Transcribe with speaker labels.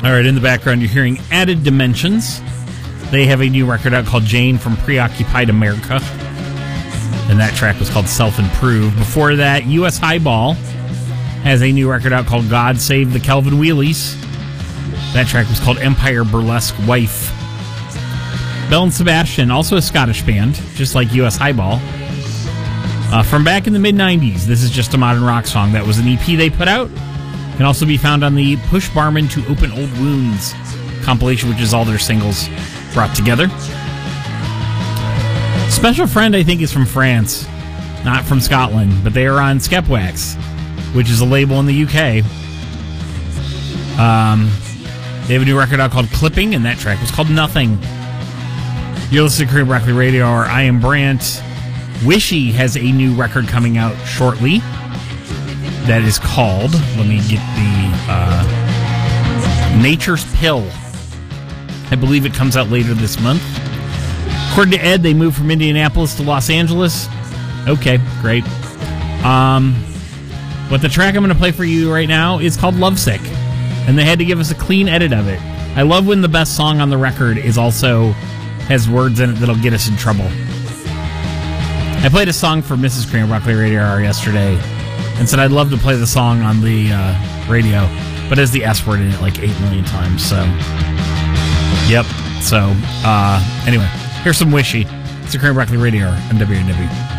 Speaker 1: All right, in the background, you're hearing Added Dimensions. They have a new record out called Jane from Preoccupied America. And that track was called Self-Improve. Before that, U.S. Highball has a new record out called God Save the Kelvin Wheelies. That track was called Empire Burlesque Wife. Belle and Sebastian, also a Scottish band, just like U.S. Highball. From back in the mid-90s, this is just a modern rock song. That was an EP they put out. Can also be found on the Push Barman to Open Old Wounds compilation, which is all their singles brought together. Special Friend, I think, is from France, not from Scotland, but they are on Skepwax, which is a label in the UK. They have a new record out called Clipping, and that track was called Nothing. You're listening to Korean Broccoli Radio, or I am Brant. Wishy has a new record coming out shortly that is called, let me get the Nature's Pill. I believe it comes out later this month. According to Ed, they moved from Indianapolis to Los Angeles. Okay, great. But the track I'm going to play for you right now is called Lovesick, and they had to give us a clean edit of it. I love when the best song on the record is also has words in it that'll get us in trouble. I played a song for Mrs. Korean Broccoli Radio Hour yesterday and said I'd love to play the song on the radio, but has the S word in it like 8 million times, so... Yep, so, anyway, here's some Wishy. It's a Korean Broccoli Radio Hour on WNW.